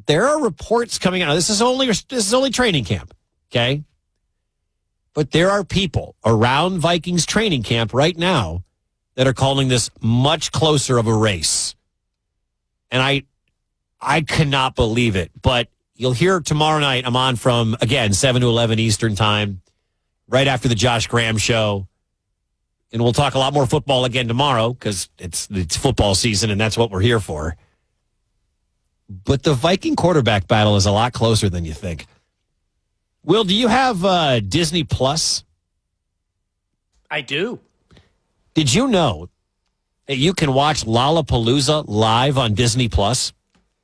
there are reports coming out. This is only training camp, okay? But there are people around Vikings training camp right now that are calling this much closer of a race. And I cannot believe it. But you'll hear tomorrow night. I'm on from, again, 7 to 11 Eastern time, right after the Josh Graham show. And we'll talk a lot more football again tomorrow because it's football season, and that's what we're here for. But the Viking quarterback battle is a lot closer than you think. Will, do you have Disney Plus? I do. Did you know that you can watch Lollapalooza live on Disney Plus?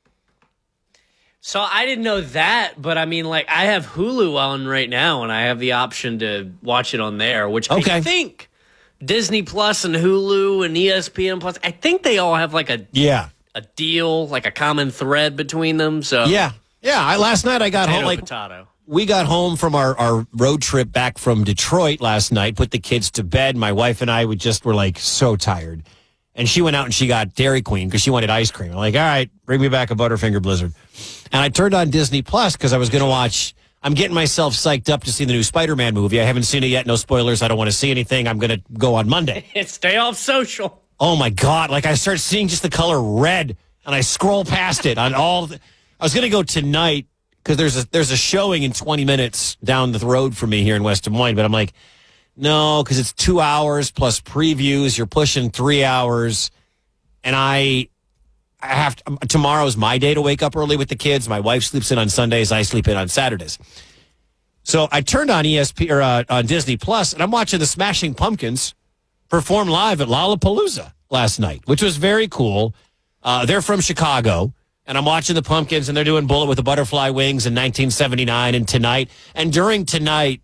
So I didn't know that, but I mean, like, I have Hulu on right now, and I have the option to watch it on there, which I think Disney Plus and Hulu and ESPN Plus, I think they all have like a deal, like a common thread between them. So last night I got home potato. We got home from our road trip back from Detroit last night, put the kids to bed. My wife and I were like so tired. And she went out and she got Dairy Queen because she wanted ice cream. I'm like, all right, bring me back a Butterfinger Blizzard. And I turned on Disney Plus because I was going to watch. I'm getting myself psyched up to see the new Spider-Man movie. I haven't seen it yet. No spoilers. I don't want to see anything. I'm going to go on Monday. Stay off social. Oh, my God. Like, I start seeing just the color red, and I scroll past it on all. I was going to go tonight because there's a showing in 20 minutes down the road from me here in West Des Moines. But I'm like, no, because it's 2 hours plus previews. You're pushing 3 hours. And I have to, tomorrow's my day to wake up early with the kids. My wife sleeps in on Sundays. I sleep in on Saturdays. So I turned on on Disney Plus, and I'm watching the Smashing Pumpkins perform live at Lollapalooza last night, which was very cool. They're from Chicago, and I'm watching the Pumpkins, and they're doing Bullet with the Butterfly Wings in 1979 and Tonight. And during Tonight,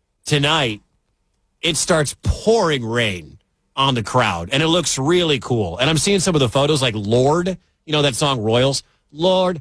it starts pouring rain on the crowd, and it looks really cool. And I'm seeing some of the photos, like Lord, you know that song Royals? Lord,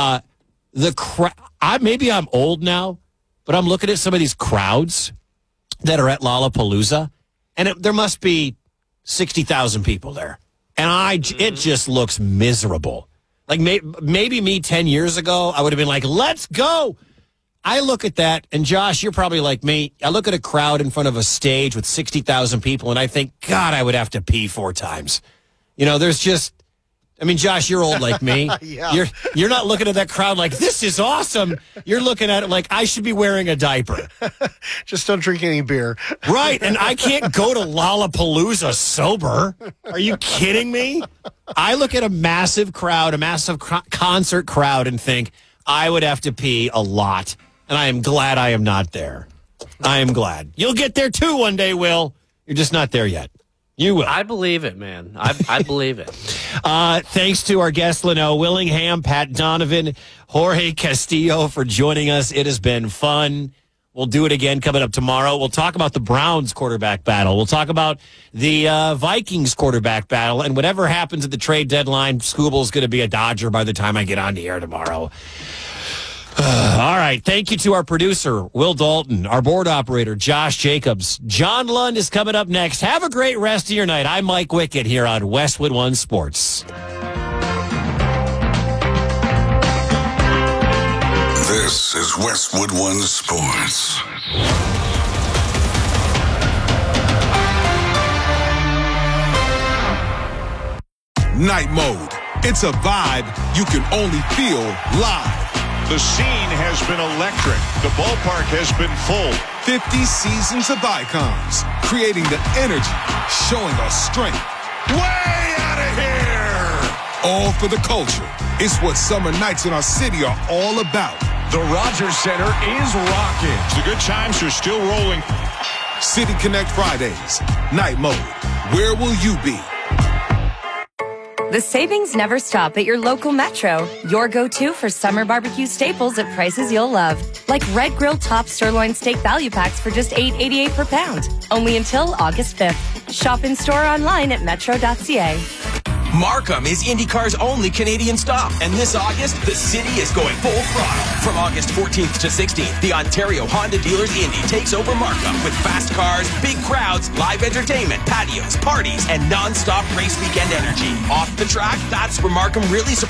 maybe I'm old now, but I'm looking at some of these crowds that are at Lollapalooza, and there must be 60,000 people there. And it just looks miserable. Like maybe me 10 years ago, I would have been like, let's go. I look at that, and Josh, you're probably like me. I look at a crowd in front of a stage with 60,000 people, and I think, God, I would have to pee 4 times. You know, there's just, I mean, Josh, you're old like me. Yeah. You're not looking at that crowd like, this is awesome. You're looking at it like, I should be wearing a diaper. Just don't drink any beer. Right, and I can't go to Lollapalooza sober. Are you kidding me? I look at a massive crowd, a massive concert crowd, and think, I would have to pee a lot. And I am glad I am not there. I am glad. You'll get there too one day, Will. You're just not there yet. You will. I believe it, man. I believe it. Thanks to our guests, Leno Willingham, Pat Donovan, Jorge Castillo for joining us. It has been fun. We'll do it again coming up tomorrow. We'll talk about the Browns quarterback battle. We'll talk about the Vikings quarterback battle. And whatever happens at the trade deadline, Scooble's going to be a Dodger by the time I get on the air tomorrow. All right. Thank you to our producer, Will Dalton, our board operator, Josh Jacobs. John Lund is coming up next. Have a great rest of your night. I'm Mike Wickett here on Westwood One Sports. This is Westwood One Sports. Night Mode. It's a vibe you can only feel live. The scene has been electric. The ballpark has been full. 50 seasons of icons, creating the energy, showing us strength. Way out of here! All for the culture. It's what summer nights in our city are all about. The Rogers Center is rocking. The good times are still rolling. City Connect Fridays. Night Mode. Where will you be? The savings never stop at your local Metro. Your go-to for summer barbecue staples at prices you'll love. Like Red Grill Top Sirloin Steak Value Packs for just $8.88 per pound. Only until August 5th. Shop in-store online at metro.ca. Markham is IndyCar's only Canadian stop. And this August, the city is going full throttle. From August 14th to 16th, the Ontario Honda Dealers Indy takes over Markham with fast cars, big crowds, live entertainment, patios, parties, and non-stop race weekend energy. Off the track, that's where Markham really